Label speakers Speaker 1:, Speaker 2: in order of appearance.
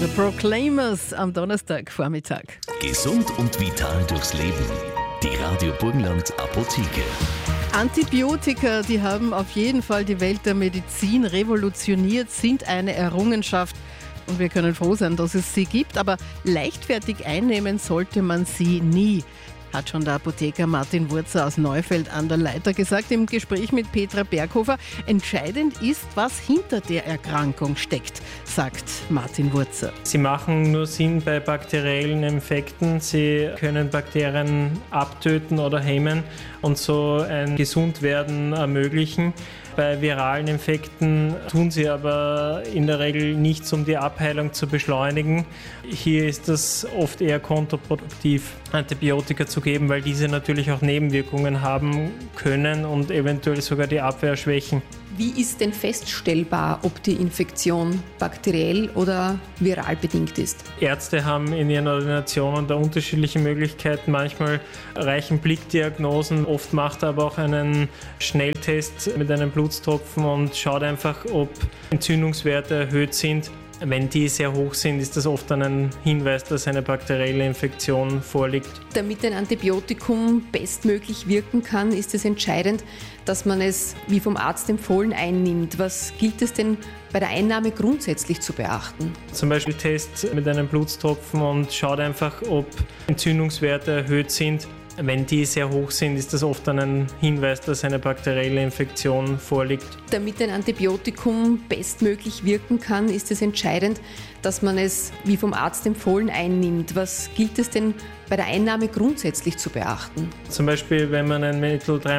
Speaker 1: The Proclaimers am Donnerstagvormittag.
Speaker 2: Gesund und vital durchs Leben. Die Radio Burgenland Apotheke.
Speaker 1: Antibiotika, die haben auf jeden Fall die Welt der Medizin revolutioniert, sind eine Errungenschaft. Und wir können froh sein, dass es sie gibt. Aber leichtfertig einnehmen sollte man sie nie, hat schon der Apotheker Martin Wurzer aus Neufeld an der Leiter gesagt im Gespräch mit Petra Berghofer. Entscheidend ist, was hinter der Erkrankung steckt, sagt Martin Wurzer.
Speaker 3: Sie machen nur Sinn bei bakteriellen Infekten. Sie können Bakterien abtöten oder hemmen und so ein Gesundwerden ermöglichen. Bei viralen Infekten tun sie aber in der Regel nichts, um die Abheilung zu beschleunigen. Hier ist es oft eher kontraproduktiv, Antibiotika zu geben, weil diese natürlich auch Nebenwirkungen haben können und eventuell sogar die Abwehr schwächen.
Speaker 4: Wie ist denn feststellbar, ob die Infektion bakteriell oder viral bedingt ist?
Speaker 3: Ärzte haben in ihren Ordinationen da unterschiedliche Möglichkeiten. Manchmal reichen Blickdiagnosen, oft macht er aber auch einen Schnelltest mit einem Blutstropfen und schaut einfach, ob Entzündungswerte erhöht sind. Wenn die sehr hoch sind, ist das oft dann ein Hinweis, dass eine bakterielle Infektion vorliegt.
Speaker 4: Damit ein Antibiotikum bestmöglich wirken kann, ist es entscheidend, dass man es wie vom Arzt empfohlen einnimmt. Was gilt es denn bei der Einnahme grundsätzlich zu beachten?
Speaker 3: Zum Beispiel Test mit einem Blutstropfen und schaut einfach, ob Entzündungswerte erhöht sind. Wenn die sehr hoch sind, ist das oft dann ein Hinweis, dass eine bakterielle Infektion vorliegt.
Speaker 4: Damit ein Antibiotikum bestmöglich wirken kann, ist es entscheidend, dass man es wie vom Arzt empfohlen einnimmt. Was gilt es denn bei der Einnahme grundsätzlich zu beachten?
Speaker 3: Zum Beispiel, wenn man ein Mittel 3